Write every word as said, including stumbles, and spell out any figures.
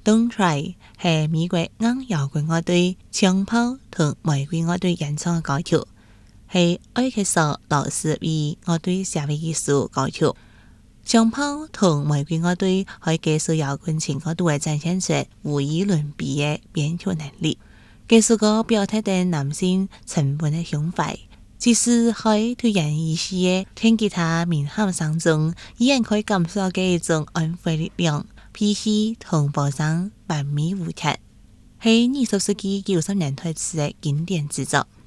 Don't Try 係美國硬搖滾樂隊槍炮同玫瑰樂隊演唱嘅歌曲，係埃克索老師為樂隊寫嘅一首歌曲。槍炮同玫瑰樂隊可以繼續搖滾情歌度嘅展現出無與倫比嘅編曲能力。這首歌表達的男性沉穩嘅胸懷，即使喺突然一時嘅聽吉他鳴喊聲中，依然可以感受到嘅一種安慰力量。脾氣同保障萬米無缺，係二十世紀九十年代時嘅經典之作。